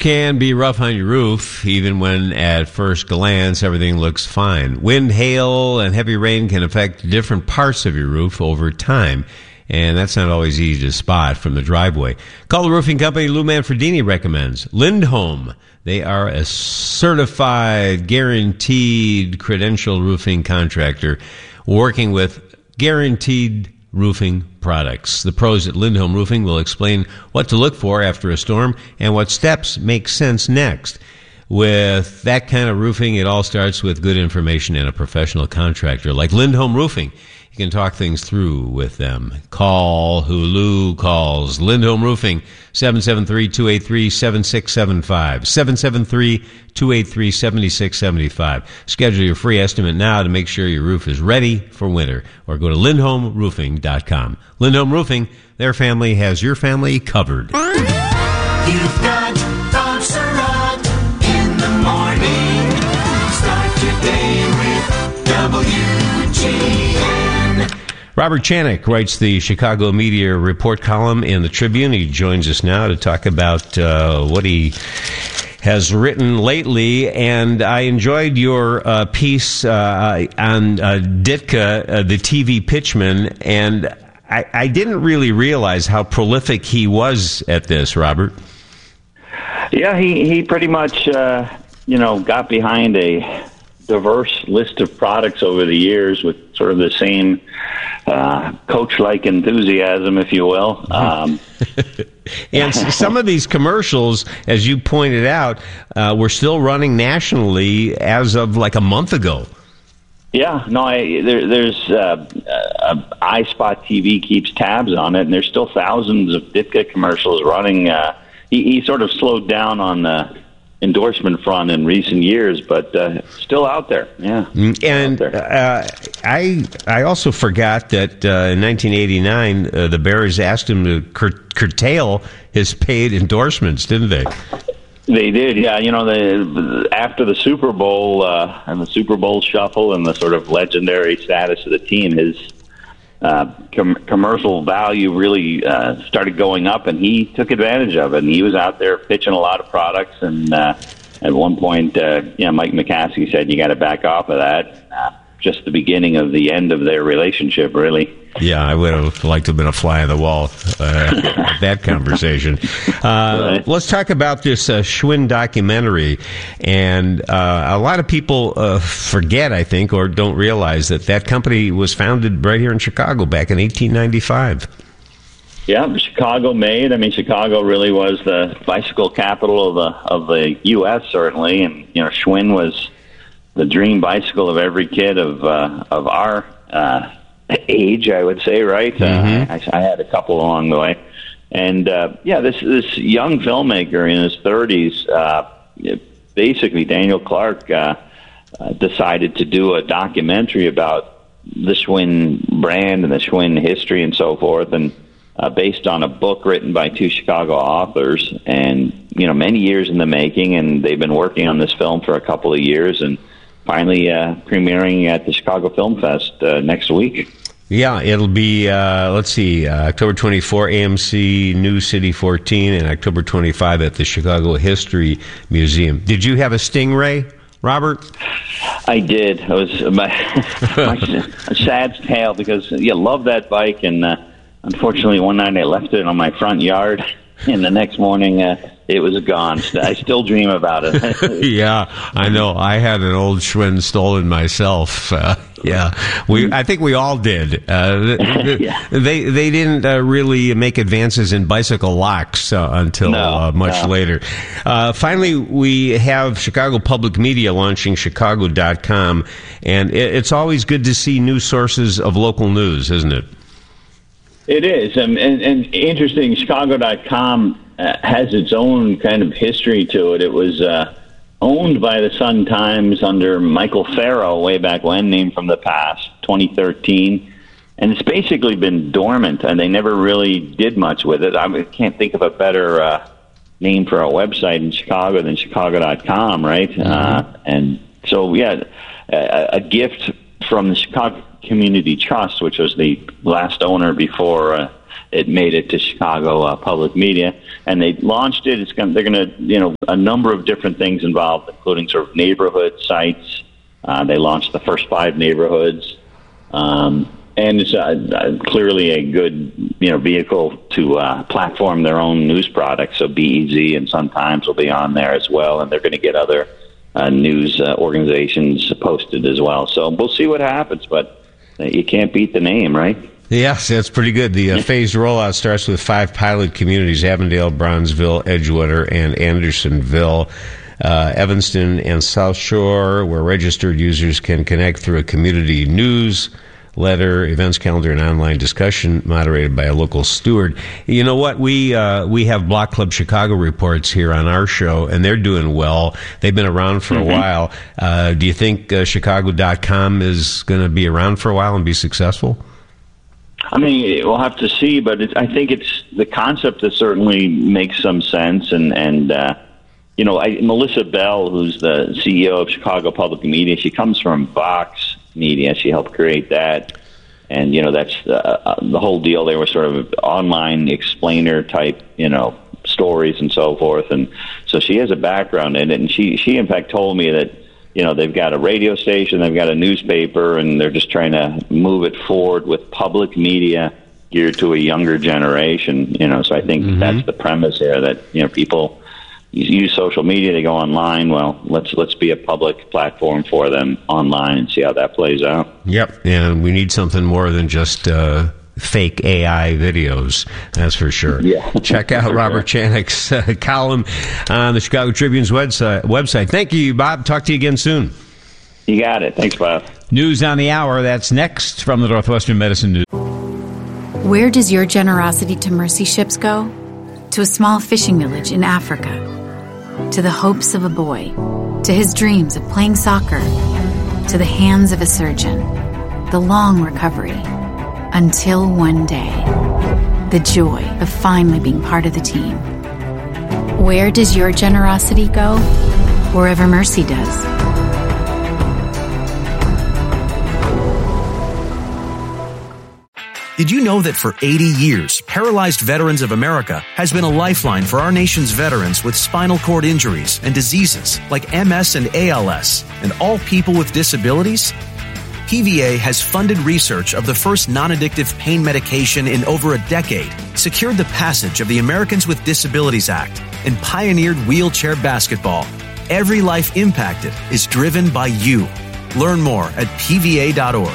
can be rough on your roof, even when at first glance everything looks fine. Wind, hail, and heavy rain can affect different parts of your roof over time, and that's not always easy to spot from the driveway. Call the roofing company Lou Manfredini recommends. Lindholm. They are a certified, guaranteed, credentialed roofing contractor working with guaranteed roofing products. The pros at Lindholm Roofing will explain what to look for after a storm and what steps make sense next. With that kind of roofing, it all starts with good information and a professional contractor like Lindholm Roofing. You can talk things through with them. Call who Lou calls. Lindholm Roofing, 773-283-7675. 773-283-7675. Schedule your free estimate now to make sure your roof is ready for winter. Or go to lindholmroofing.com. Lindholm Roofing, their family has your family covered. You've got Bob Surratt in the morning. Start your day with WGN. Robert Chanik writes the Chicago Media Report column in the Tribune. He joins us now to talk about what he has written lately, and I enjoyed your piece on Ditka, the TV pitchman, and I didn't really realize how prolific he was at this, Robert. Yeah, he pretty much, got behind a diverse list of products over the years with sort of the same coach-like enthusiasm, if you will. And some of these commercials, as you pointed out, were still running nationally as of like a month ago. Yeah, no, there's iSpot TV keeps tabs on it, and there's still thousands of Ditka commercials running. He sort of slowed down on the endorsement front in recent years, but still out there. Yeah, and I also forgot that in 1989 the Bears asked him to curtail his paid endorsements, didn't they? They did, yeah. After the Super Bowl and the Super Bowl shuffle and the sort of legendary status of the team, his commercial value really started going up, and he took advantage of it. And he was out there pitching a lot of products. And at one point, Mike McCaskey said, "You got to back off of that." Just the beginning of the end of their relationship, really. Yeah, I would have liked to have been a fly on the wall that conversation. Right. Let's talk about this Schwinn documentary. And a lot of people forget, I think, or don't realize that company was founded right here in Chicago back in 1895. Yeah, Chicago made. I mean, Chicago really was the bicycle capital of the U.S., certainly. And, Schwinn was the dream bicycle of every kid of our age, I would say, right? Mm-hmm. I had a couple along the way. And, this young filmmaker in his 30s, basically Daniel Clark, decided to do a documentary about the Schwinn brand and the Schwinn history and so forth, and based on a book written by two Chicago authors, and, many years in the making, and they've been working on this film for a couple of years, and finally premiering at the Chicago Film Fest next week. Yeah, it'll be, October 24, AMC New City 14, and October 25 at the Chicago History Museum. Did you have a Stingray, Robert? I did. It was my sad tale, because you love that bike, and unfortunately one night I left it on my front yard, and the next morning it was gone. I still dream about it. Yeah, I know. I had an old Schwinn stolen myself. I think we all did. They didn't really make advances in bicycle locks until much later. Finally, we have Chicago Public Media launching Chicago.com, and it's always good to see new sources of local news, isn't it? It is, and interesting. Chicago.com has its own kind of history to it. It was owned by the Sun-Times under Michael Farrow way back when, named from the past, 2013. And it's basically been dormant, and they never really did much with it. I can't think of a better name for a website in Chicago than Chicago.com, right? Mm-hmm. And so, a gift from the Chicago Community Trust, which was the last owner before it made it to Chicago Public Media, and they launched it. They're going to, a number of different things involved, including sort of neighborhood sites. They launched the first 5 neighborhoods, and it's clearly a good, vehicle to platform their own news products. So BEZ and Sun Times will be on there as well, and they're going to get other news organizations posted as well. So we'll see what happens, but you can't beat the name, right? Yes, that's pretty good. The phased rollout starts with 5 pilot communities: Avondale, Bronzeville, Edgewater, and Andersonville, Evanston, and South Shore, where registered users can connect through a community newsletter, events calendar, and online discussion moderated by a local steward. You know what? We have Block Club Chicago reports here on our show, and they're doing well. They've been around for a while. Do you think Chicago.com is going to be around for a while and be successful? I mean, we'll have to see, but I think it's the concept that certainly makes some sense. And Melissa Bell, who's the CEO of Chicago Public Media, she comes from Vox Media. She helped create that. And, that's the whole deal. They were sort of online explainer type, stories and so forth. And so she has a background in it. And she in fact told me that, they've got a radio station, they've got a newspaper, and they're just trying to move it forward with public media geared to a younger generation. So I think that's the premise here, that, people use social media, they go online. Well, let's be a public platform for them online and see how that plays out. Yep, and we need something more than just fake AI videos, that's for sure. Yeah. Check out Robert Chanek's column on the Chicago Tribune's website. Thank you, Bob. Talk to you again soon. You got it. Thanks, Bob. News on the hour. That's next from the Northwestern Medicine News. Where does your generosity to mercy ships go? To a small fishing village in Africa. To the hopes of a boy. To his dreams of playing soccer. To the hands of a surgeon. The long recovery. Until one day, the joy of finally being part of the team. Where does your generosity go? Wherever mercy does. Did you know that for 80 years, Paralyzed Veterans of America has been a lifeline for our nation's veterans with spinal cord injuries and diseases like MS and ALS, and all people with disabilities? PVA has funded research of the first non-addictive pain medication in over a decade, secured the passage of the Americans with Disabilities Act, and pioneered wheelchair basketball. Every life impacted is driven by you. Learn more at pva.org.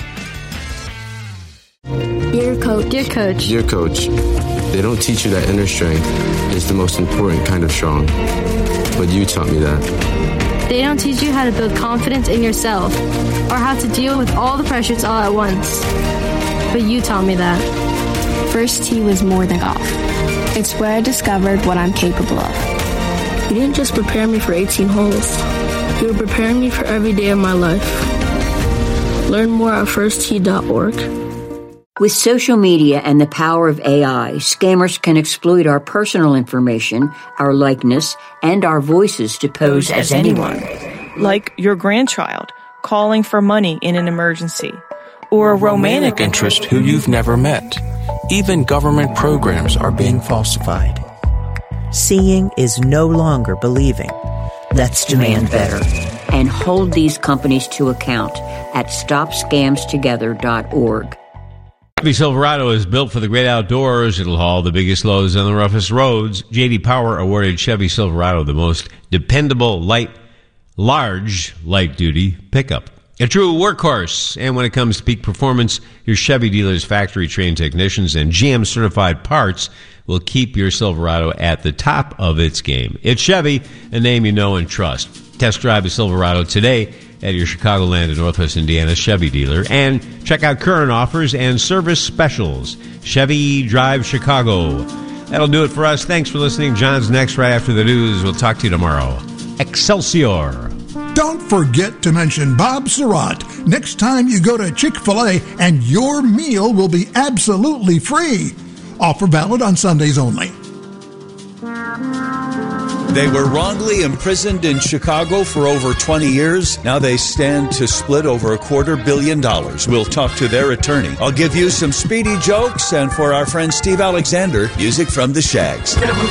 Dear Coach. Dear Coach. Dear Coach, they don't teach you that inner strength is the most important kind of strong. But you taught me that. They don't teach you how to build confidence in yourself or how to deal with all the pressures all at once. But you taught me that. First tee was more than golf. It's where I discovered what I'm capable of. You didn't just prepare me for 18 holes. You were preparing me for every day of my life. Learn more at firsttee.org. With social media and the power of AI, scammers can exploit our personal information, our likeness, and our voices to pose as anyone. Like your grandchild calling for money in an emergency, or a romantic interest who you've never met. Even government programs are being falsified. Seeing is no longer believing. Let's demand better. And hold these companies to account at StopScamsTogether.org. Chevy Silverado is built for the great outdoors. It'll haul the biggest loads on the roughest roads. J.D. Power awarded Chevy Silverado the most dependable large light-duty pickup. A true workhorse. And when it comes to peak performance, your Chevy dealer's factory-trained technicians and GM-certified parts will keep your Silverado at the top of its game. It's Chevy, a name you know and trust. Test drive a Silverado today at your Chicagoland and Northwest Indiana Chevy dealer, and check out current offers and service specials. Chevy Drive Chicago. That'll do it for us. Thanks for listening. John's next right after the news. We'll talk to you tomorrow. Excelsior. Don't forget to mention Bob Surratt next time you go to Chick-fil-A, and your meal will be absolutely free. Offer valid on Sundays only. They were wrongly imprisoned in Chicago for over 20 years. Now they stand to split over $250 million. We'll talk to their attorney. I'll give you some speedy jokes, and for our friend Steve Alexander, music from the Shags.